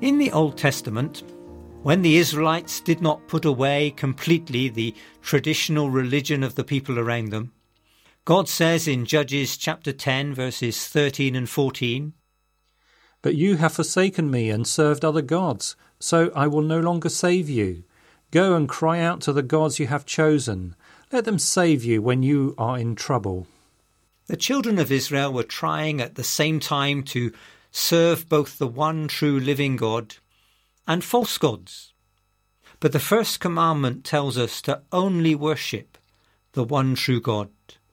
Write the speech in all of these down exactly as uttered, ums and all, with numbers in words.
In the Old Testament, when the Israelites did not put away completely the traditional religion of the people around them, God says in Judges chapter ten, verses thirteen and fourteen, "But you have forsaken me and served other gods, so I will no longer save you. Go and cry out to the gods you have chosen. Let them save you when you are in trouble." The children of Israel were trying at the same time to serve both the one true living God and false gods. But the first commandment tells us to only worship the one true God.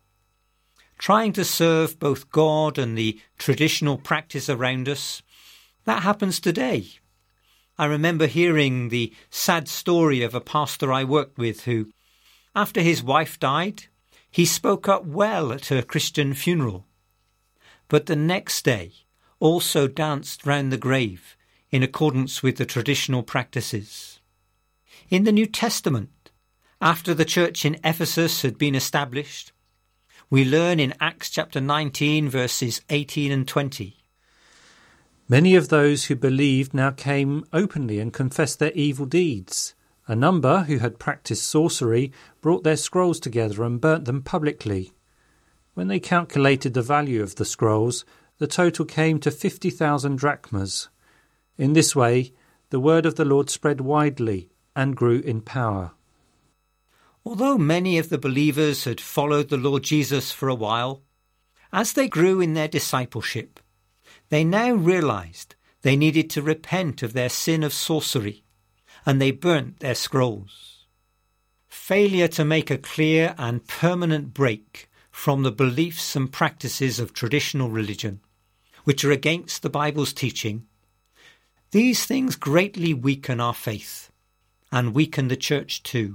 Trying to serve both God and the traditional practice around us, that happens today. I remember hearing the sad story of a pastor I worked with who, after his wife died, he spoke up well at her Christian funeral, but the next day also danced round the grave in accordance with the traditional practices. In the New Testament, after the church in Ephesus had been established, we learn in Acts chapter nineteen, verses eighteen and twenty. "Many of those who believed now came openly and confessed their evil deeds. A number who had practiced sorcery brought their scrolls together and burnt them publicly. When they calculated the value of the scrolls, the total came to fifty thousand drachmas. In this way, the word of the Lord spread widely and grew in power." Although many of the believers had followed the Lord Jesus for a while, as they grew in their discipleship, they now realized they needed to repent of their sin of sorcery, and they burnt their scrolls. Failure to make a clear and permanent break from the beliefs and practices of traditional religion, which are against the Bible's teaching, these things greatly weaken our faith and weaken the church too.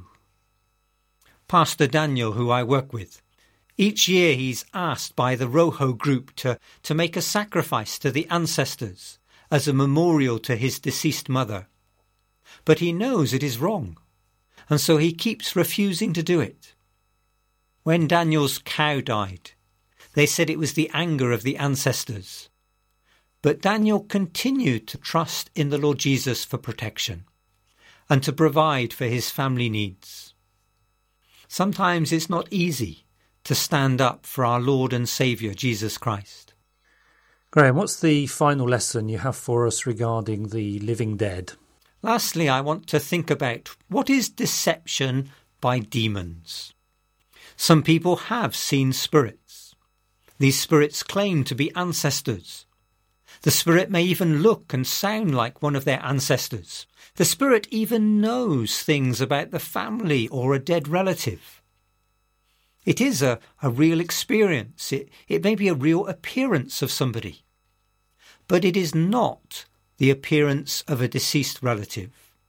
Pastor Daniel, who I work with, each year he's asked by the Rojo group to, to make a sacrifice to the ancestors as a memorial to his deceased mother. But he knows it is wrong, and so he keeps refusing to do it. When Daniel's cow died, they said it was the anger of the ancestors. But Daniel continued to trust in the Lord Jesus for protection and to provide for his family needs. Sometimes it's not easy to stand up for our Lord and Saviour, Jesus Christ. Graham, what's the final lesson you have for us regarding the living dead? Lastly, I want to think about what is deception by demons. Some people have seen spirits. These spirits claim to be ancestors. The spirit may even look and sound like one of their ancestors. The spirit even knows things about the family or a dead relative. It is a, a real experience. It, it may be a real appearance of somebody. But it is not the appearance of a deceased relative.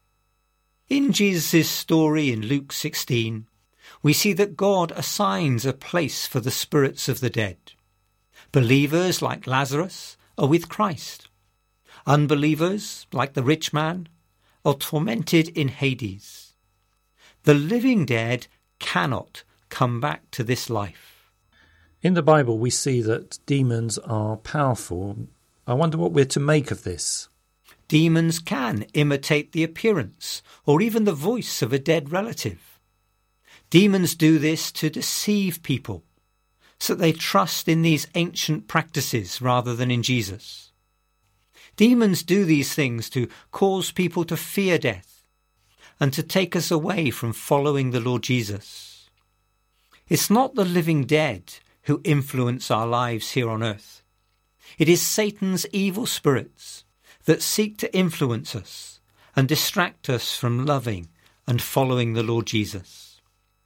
In Jesus' story in Luke sixteen, we see that God assigns a place for the spirits of the dead. Believers like Lazarus are with Christ. Unbelievers, like the rich man, are tormented in Hades. The living dead cannot come back to this life. In the Bible, we see that demons are powerful. I wonder what we're to make of this. Demons can imitate the appearance or even the voice of a dead relative. Demons do this to deceive people, so that they trust in these ancient practices rather than in Jesus. Demons do these things to cause people to fear death and to take us away from following the Lord Jesus. It's not the living dead who influence our lives here on earth. It is Satan's evil spirits that seek to influence us and distract us from loving and following the Lord Jesus.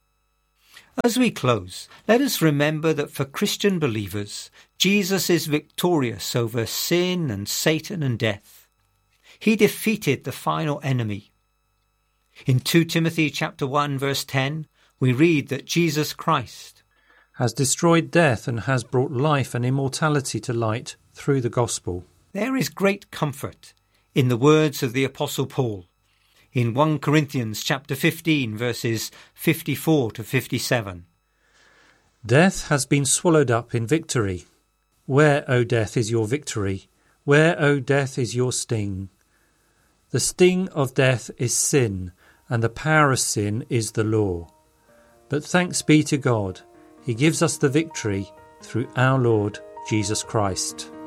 As we close, let us remember that for Christian believers, Jesus is victorious over sin and Satan and death. He defeated the final enemy. In Second Timothy chapter one verse ten, we read that Jesus Christ has destroyed death and has brought life and immortality to light through the gospel. There is great comfort in the words of the Apostle Paul in First Corinthians chapter fifteen verses fifty-four to fifty-seven. Death has been swallowed up in victory. Where, O death, is your victory? Where, O death, is your sting? The sting of death is sin, and the power of sin is the law. But thanks be to God, he gives us the victory through our Lord Jesus Christ.